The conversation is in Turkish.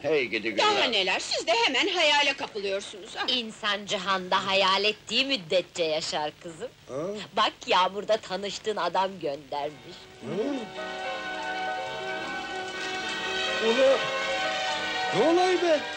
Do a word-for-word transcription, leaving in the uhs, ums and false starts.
Hey gidi Daha günler. neler, siz de hemen hayale kapılıyorsunuz. Ah, İnsan cihanda hayal ettiği müddetçe yaşar kızım. Ha? Bak Yağmur'da tanıştığın adam göndermiş. Ula! Ne olay be?